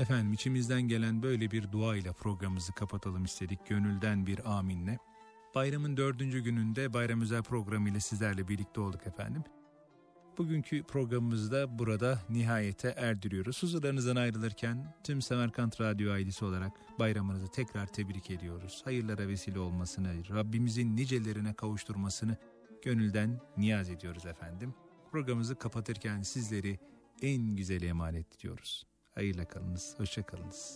Efendim içimizden gelen böyle bir dua ile programımızı kapatalım istedik. Gönülden bir aminle. Bayramın 4. gününde bayram özel programı ile sizlerle birlikte olduk efendim. Bugünkü programımızı da burada nihayete erdiriyoruz. Huzurlarınızdan ayrılırken tüm Semerkant Radyo ailesi olarak bayramınızı tekrar tebrik ediyoruz. Hayırlara vesile olmasını, Rabbimizin nicelerine kavuşturmasını gönülden niyaz ediyoruz efendim. Programımızı kapatırken sizleri en güzel emanet ediyoruz. Hayırla kalınız, hoşça kalınız.